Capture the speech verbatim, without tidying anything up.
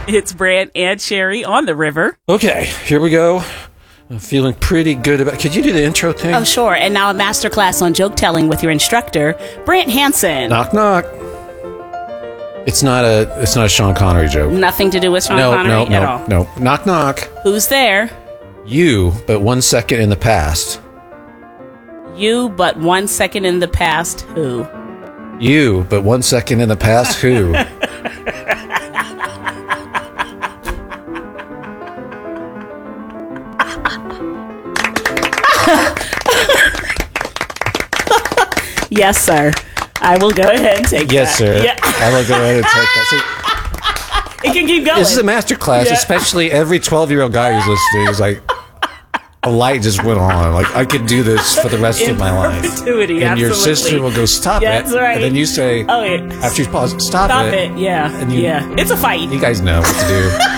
It's Brant and Sherry on the river. Okay, here we go. I'm feeling pretty good about... Could you do the intro thing? Oh, sure. And now a masterclass on joke telling with your instructor, Brant Hansen. Knock, knock. It's not a It's not a Sean Connery joke. Nothing to do with Sean no, Connery no, at no, all. No, knock, knock. Who's there? You, but one second in the past. You, but one second in the past, who? You, but one second in the past, who? Yes, sir. I will go ahead and take yes, that. Yes, sir. Yeah. I will go ahead and take that. See, it can keep going. This is a master class, yeah. Especially every twelve-year-old guy who's listening is like, a light just went on. Like, I could do this for the rest In of my life. perpetuity, and absolutely. your sister will go, stop yeah, it. That's right. And then you say, oh, yeah. after you pause, stop, stop it. it. Yeah. And you, yeah. It's a fight. You guys know what to do.